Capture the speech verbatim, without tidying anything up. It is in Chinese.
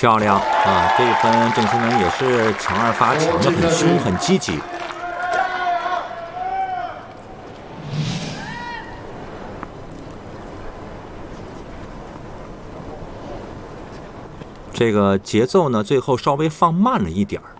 漂亮啊！这一分郑钦文也是抢二发抢得很凶很积极。这个节奏呢，最后稍微放慢了一点儿。